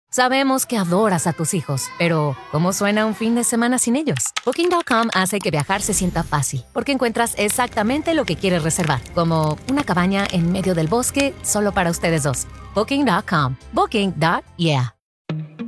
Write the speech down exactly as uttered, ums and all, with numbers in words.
Sabemos que adoras a tus hijos, pero ¿cómo suena un fin de semana sin ellos? Booking punto com hace que viajar se sienta fácil, porque encuentras exactamente lo que quieres reservar, como una cabaña en medio del bosque solo para ustedes dos. Booking punto com. Booking. Yeah.